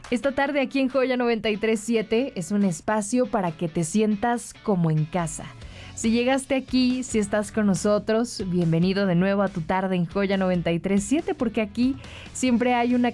Esta tarde aquí en Joya 93.7 es un espacio para que te sientas como en casa. Si llegaste aquí, si estás con nosotros, bienvenido de nuevo a tu tarde en Joya 93.7, porque aquí siempre hay una